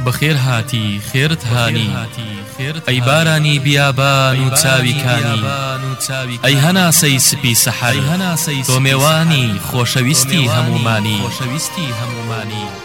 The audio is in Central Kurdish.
بخير هاتي خيرت هاني أي باراني بيابان وتاوي كاني أي هنا سيسبي سحر تو ميواني خوشويستي هموماني